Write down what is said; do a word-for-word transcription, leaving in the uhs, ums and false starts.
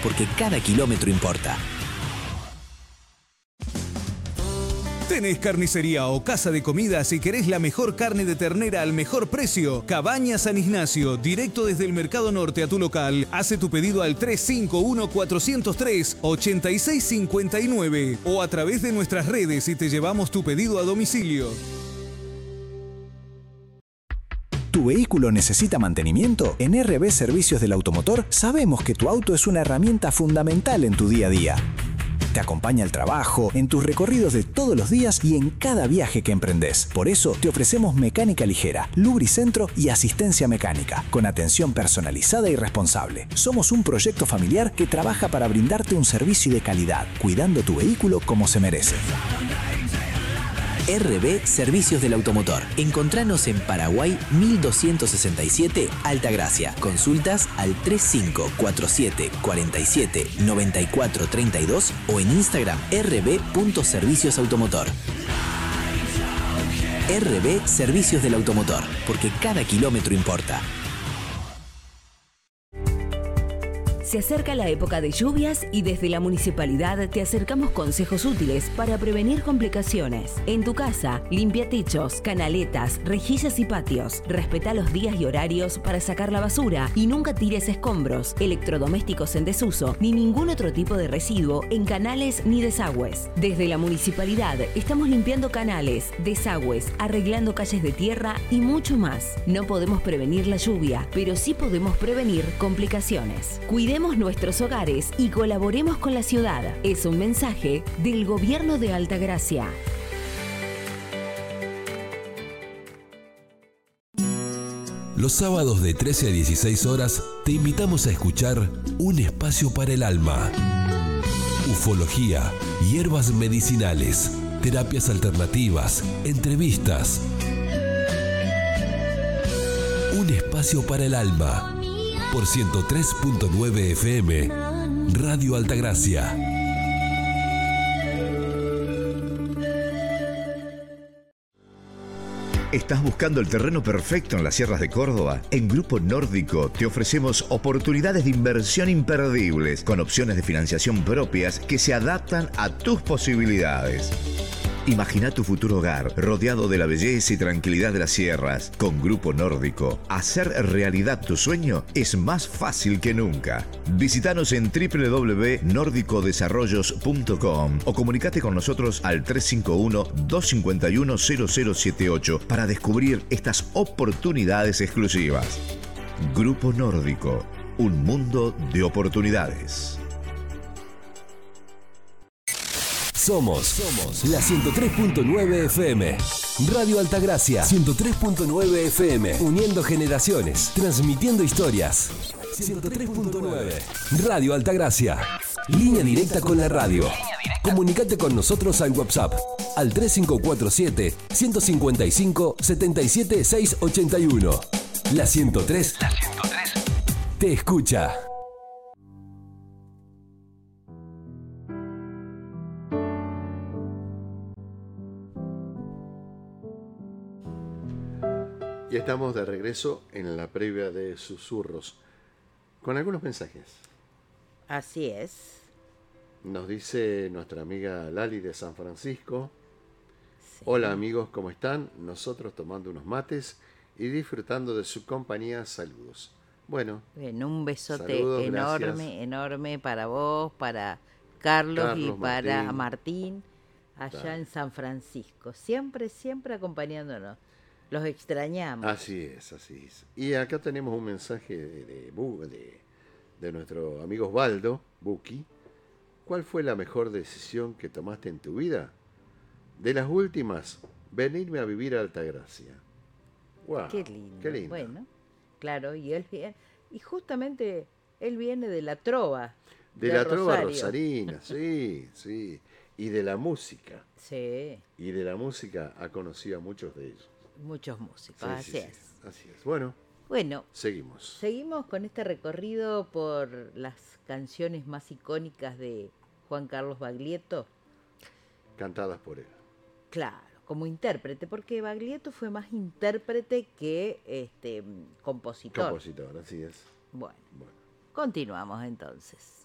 porque cada kilómetro importa. ¿Tenés carnicería o casa de comidas y querés la mejor carne de ternera al mejor precio? Cabaña San Ignacio, directo desde el Mercado Norte a tu local. Hace tu pedido al tres cinco uno, cuatro cero tres, ocho seis cinco nueve o a través de nuestras redes y te llevamos tu pedido a domicilio. ¿Tu vehículo necesita mantenimiento? En R B Servicios del Automotor sabemos que tu auto es una herramienta fundamental en tu día a día. Te acompaña al trabajo, en tus recorridos de todos los días y en cada viaje que emprendés. Por eso te ofrecemos mecánica ligera, lubricentro y asistencia mecánica, con atención personalizada y responsable. Somos un proyecto familiar que trabaja para brindarte un servicio de calidad, cuidando tu vehículo como se merece. R B Servicios del Automotor. Encontranos en Paraguay mil doscientos sesenta y siete, Altagracia. Consultas al tres cinco cuatro siete, cuatro siete, nueve cuatro tres dos o en Instagram r b punto servicios automotor. R B Servicios del Automotor, porque cada kilómetro importa. Se acerca la época de lluvias y desde la municipalidad te acercamos consejos útiles para prevenir complicaciones. En tu casa, limpia techos, canaletas, rejillas y patios. Respeta los días y horarios para sacar la basura y nunca tires escombros, electrodomésticos en desuso ni ningún otro tipo de residuo en canales ni desagües. Desde la municipalidad estamos limpiando canales, desagües, arreglando calles de tierra y mucho más. No podemos prevenir la lluvia, pero sí podemos prevenir complicaciones. Cuidemos nuestros hogares y colaboremos con la ciudad. Es un mensaje del Gobierno de Altagracia. Los sábados de trece a dieciséis horas te invitamos a escuchar Un Espacio para el Alma. Ufología, hierbas medicinales, terapias alternativas, entrevistas. Un Espacio para el Alma. Por ciento tres punto nueve F M, Radio Altagracia. ¿Estás buscando el terreno perfecto en las sierras de Córdoba? En Grupo Nórdico te ofrecemos oportunidades de inversión imperdibles, con opciones de financiación propias que se adaptan a tus posibilidades. Imagina tu futuro hogar rodeado de la belleza y tranquilidad de las sierras. Con Grupo Nórdico, hacer realidad tu sueño es más fácil que nunca. Visítanos en doble u doble u doble u punto nórdico desarrollos punto com o comunicate con nosotros al tres cinco uno, dos cinco uno, cero cero siete ocho para descubrir estas oportunidades exclusivas. Grupo Nórdico, un mundo de oportunidades. Somos, somos la ciento tres punto nueve F M. Radio Altagracia, ciento tres punto nueve F M. Uniendo generaciones, transmitiendo historias. ciento tres punto nueve. Radio Altagracia. Línea directa con la radio. Comunicate con nosotros al WhatsApp al tres cinco cuatro siete, uno cinco cinco, siete siete seis ocho uno. La ciento tres, la ciento tres te escucha. Y estamos de regreso en la previa de Susurros, con algunos mensajes. Así es. Nos dice nuestra amiga Lali de San Francisco. Sí. Hola amigos, ¿cómo están? Nosotros tomando unos mates y disfrutando de su compañía. Saludos. Bueno. Bueno, un besote saludos, enorme, gracias. enorme para vos, para Carlos, Carlos y para Martín, Martín allá claro. en San Francisco. Siempre, siempre acompañándonos. Los extrañamos. Así es, así es. Y acá tenemos un mensaje de, de, de, de nuestro amigo Osvaldo, Buki. ¿Cuál fue la mejor decisión que tomaste en tu vida? De las últimas, venirme a vivir a Altagracia. Wow, qué lindo. Qué lindo. Bueno, claro, y él y justamente él viene de la trova. De, de la Rosario. Trova rosarina, sí, sí. Y de la música. Sí. Y de la música ha conocido a muchos de ellos. Muchos músicos, sí, así sí, es. Sí, así es. Bueno, bueno, seguimos. Seguimos con este recorrido por las canciones más icónicas de Juan Carlos Baglietto. Cantadas por él. Claro, como intérprete, porque Baglietto fue más intérprete que este compositor. Compositor, así es. Bueno, bueno. Continuamos entonces.